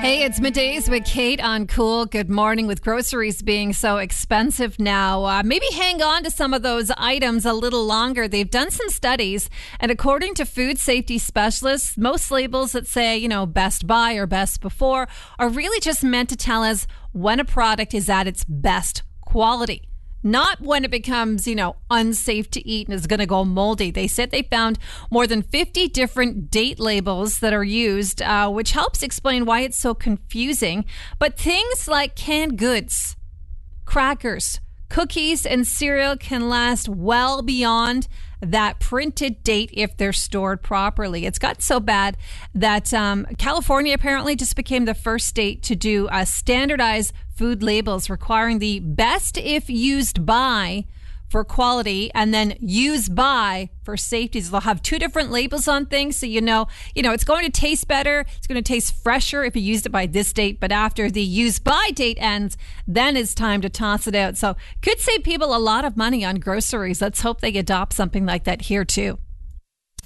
Hey, it's Middays with Kate on Cool. Good morning. With groceries being so expensive now, maybe hang on to some of those items a little longer. They've done some studies, and according to food safety specialists, most labels that say, best buy or best before are really just meant to tell us when a product is at its best quality. Not when it becomes, unsafe to eat and is going to go moldy. They said they found more than 50 different date labels that are used, which helps explain why it's so confusing. But things like canned goods, crackers, cookies, and cereal can last well beyond that printed date if they're stored properly. It's got so bad that California apparently just became the first state to do standardized food labels requiring the best if used by for quality and then use by for safety. So they'll have two different labels on things, so it's going to taste better, it's going to taste fresher if you used it by this date, but after the use by date ends, then it's time to toss it out. So could save people a lot of money on groceries. Let's hope they adopt something like that here too.